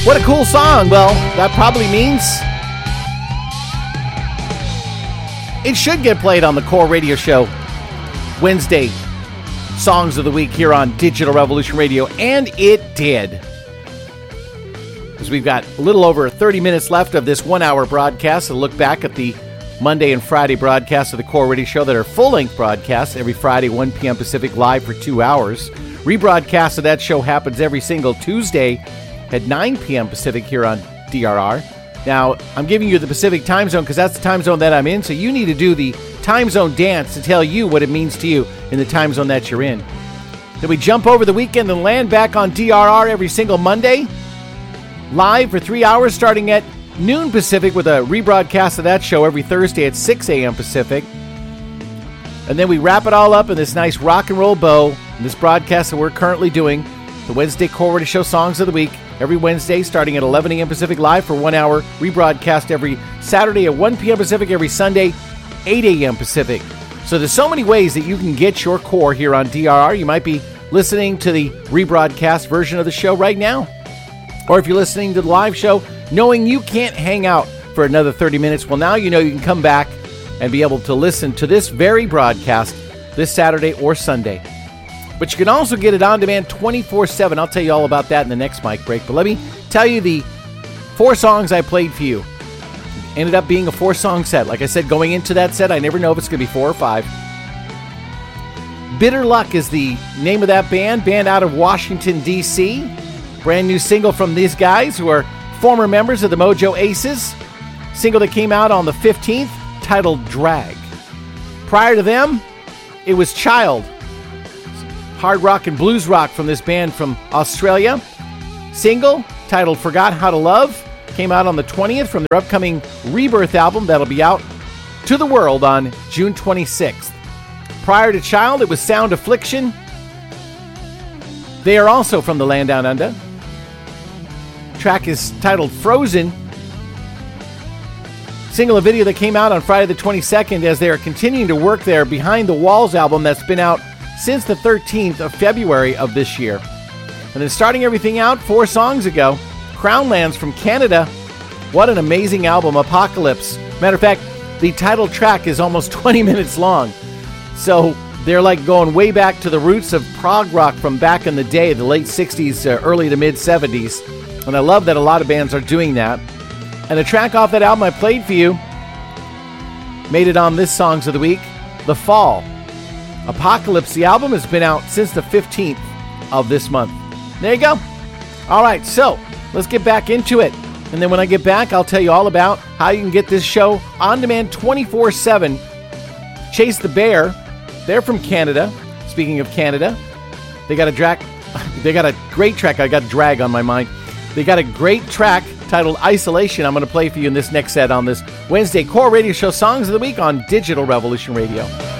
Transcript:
What a cool song. Well, that probably means it should get played on the Core Radio Show Wednesday Songs of the Week here on Digital Revolution Radio, and it did. Because we've got a little over 30 minutes left of this 1 hour broadcast to look back at the Monday and Friday broadcasts of the Core Radio Show that are full-length broadcasts every Friday, 1 p.m. Pacific, live for 2 hours. Rebroadcast of that show happens every single Tuesday at 9 p.m. Pacific here on DRR. Now, I'm giving you the Pacific time zone because that's the time zone that I'm in, so you need to do the time zone dance to tell you what it means to you in the time zone that you're in. Then we jump over the weekend and land back on DRR every single Monday, live for 3 hours starting at noon Pacific with a rebroadcast of that show every Thursday at 6 a.m. Pacific. And then we wrap it all up in this nice rock and roll bow in this broadcast that we're currently doing, the Wednesday Core Radio Show Songs of the Week, every Wednesday starting at 11 a.m. Pacific live for 1 hour, rebroadcast every Saturday at 1 p.m. Pacific, every Sunday, 8 a.m. Pacific. So there's so many ways that you can get your core here on DRR. You might be listening to the rebroadcast version of the show right now. Or if you're listening to the live show, knowing you can't hang out for another 30 minutes, well, now you know you can come back and be able to listen to this very broadcast this Saturday or Sunday. But you can also get it on demand 24/7. I'll tell you all about that in the next mic break. But let me tell you the 4 songs I played for you. Ended up being a 4-song set. Like I said, going into that set, I never know if it's going to be 4 or 5. Bitter Luck is the name of that band out of Washington, D.C. Brand new single from these guys who are former members of the Mojo Aces. Single that came out on the 15th, titled Drag. Prior to them, it was Child, hard rock and blues rock from this band from Australia. Single titled Forgot How to Love came out on the 20th from their upcoming Rebirth album that'll be out to the world on June 26th. Prior to Child, it was Sound Affliction. They are also from the land down under. Track is titled Frozen. Single and video that came out on Friday the 22nd as they are continuing to work their Behind the Walls album that's been out since the 13th of February of this year. And then starting everything out 4 songs ago, Crownlands from Canada. What an amazing album, Apocalypse. Matter of fact, the title track is almost 20 minutes long. So they're like going way back to the roots of prog rock from back in the day, the late 60s, early to mid 70s. And I love that a lot of bands are doing that. And a track off that album I played for you made it on this Songs of the Week, The Fall. Apocalypse, the album has been out since the 15th of this month. There you go. All right, so let's get back into it. And then when I get back, I'll tell you all about how you can get this show on demand 24/7. Chase the Bear, they're from Canada. Speaking of Canada, they got a great track. I got Drag on my mind. They got a great track titled Isolation. I'm going to play for you in this next set on this Wednesday Core Radio Show Songs of the Week on Digital Revolution Radio.